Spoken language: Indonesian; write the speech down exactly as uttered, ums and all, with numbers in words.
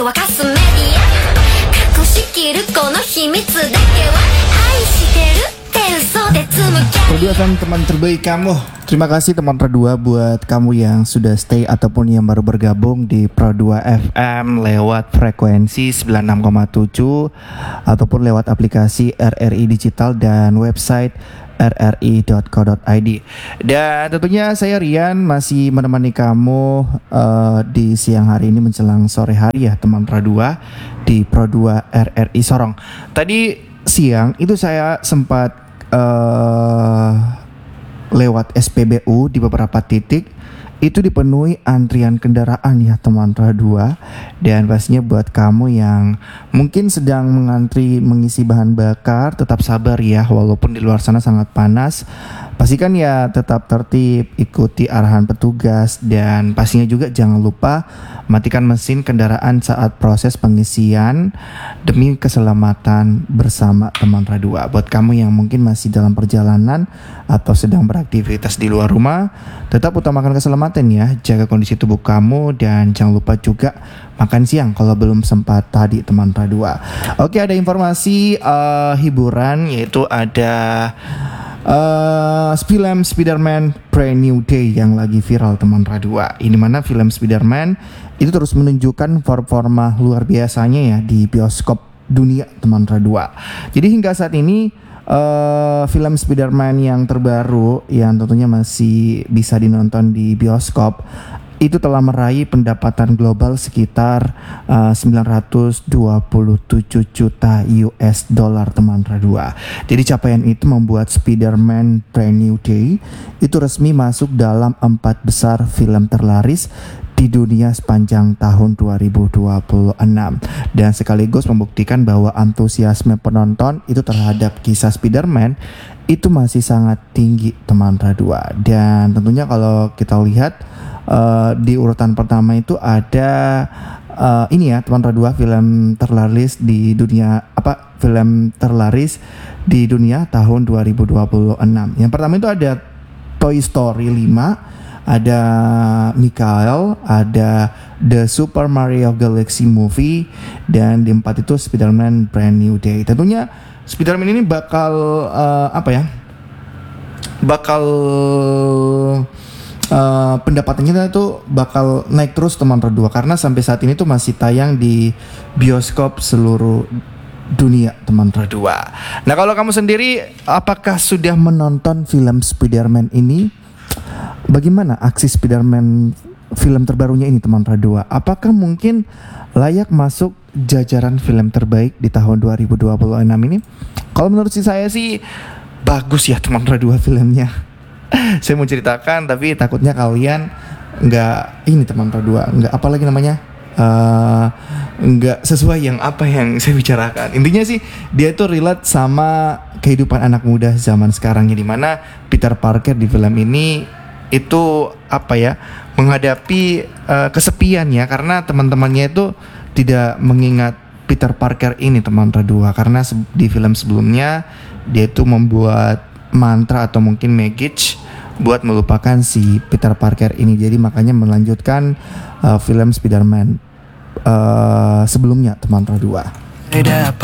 沸かすメディア隠しきるこの秘密だけは愛してるって嘘で紡ぎ Pro dua F M teman terbaik kamu. Terima kasih teman Pro dua buat kamu yang sudah stay ataupun yang baru bergabung di Pro dua F M lewat frekuensi sembilan puluh enam koma tujuh ataupun lewat aplikasi R R I Digital dan website r r i dot co dot i d. Dan tentunya saya Rian masih menemani kamu uh, di siang hari ini menjelang sore hari ya teman Pro dua di Pro dua R R I Sorong. Tadi siang itu saya sempat uh, lewat S P B U di beberapa titik itu dipenuhi antrian kendaraan ya teman Pro dua. Dan pastinya buat kamu yang mungkin sedang mengantri mengisi bahan bakar, tetap sabar ya walaupun di luar sana sangat panas. Pastikan ya tetap tertib, ikuti arahan petugas, dan pastinya juga jangan lupa matikan mesin kendaraan saat proses pengisian demi keselamatan bersama teman Pro dua. Buat kamu yang mungkin masih dalam perjalanan atau sedang beraktivitas di luar rumah, tetap utamakan keselamatan ya, jaga kondisi tubuh kamu, dan jangan lupa juga makan siang kalau belum sempat tadi teman Pro dua. Oke, ada informasi uh, hiburan, yaitu ada Uh, film Spider-Man Brand New Day yang lagi viral teman Pro dua. Ini mana film Spider-Man itu terus menunjukkan performa luar biasanya ya di bioskop dunia teman Pro dua. Jadi hingga saat ini uh, film Spider-Man yang terbaru yang tentunya masih bisa dinonton di bioskop itu telah meraih pendapatan global sekitar uh, sembilan ratus dua puluh tujuh juta U S dollar teman Pro dua. Jadi capaian itu membuat Spider-Man Brand New Day itu resmi masuk dalam empat besar film terlaris di dunia sepanjang tahun dua ribu dua puluh enam, dan sekaligus membuktikan bahwa antusiasme penonton itu terhadap kisah Spider-Man itu masih sangat tinggi teman Pro dua. Dan tentunya kalau kita lihat Uh, di urutan pertama itu ada uh, ini ya teman Pro dua, film terlaris di dunia apa film terlaris di dunia tahun dua ribu dua puluh enam. Yang pertama itu ada Toy Story lima, ada Mikael, ada The Super Mario Galaxy Movie, dan di empat itu Spider-Man Brand New Day. Tentunya Spider-Man ini bakal uh, apa ya bakal Uh, pendapatannya itu bakal naik terus teman Pro dua, karena sampai saat ini tuh masih tayang di bioskop seluruh dunia teman Pro dua. Nah, kalau kamu sendiri apakah sudah menonton film Spider-Man ini? Bagaimana aksi Spider-Man film terbarunya ini teman Pro dua? Apakah mungkin layak masuk jajaran film terbaik di tahun dua ribu dua puluh enam ini? Kalau menurut saya sih bagus ya teman Pro dua filmnya. Saya mau ceritakan tapi takutnya kalian nggak ini teman Pro dua nggak apa lagi namanya uh, nggak sesuai yang apa yang saya bicarakan. Intinya sih dia tuh relate sama kehidupan anak muda zaman sekarang, di mana Peter Parker di film ini itu apa ya menghadapi uh, kesepian ya, karena teman-temannya itu tidak mengingat Peter Parker ini teman Pro dua, karena di film sebelumnya dia itu membuat mantra atau mungkin magic buat melupakan si Peter Parker ini. Jadi makanya melanjutkan uh, film Spider-Man uh, sebelumnya teman Pro dua. Beda apa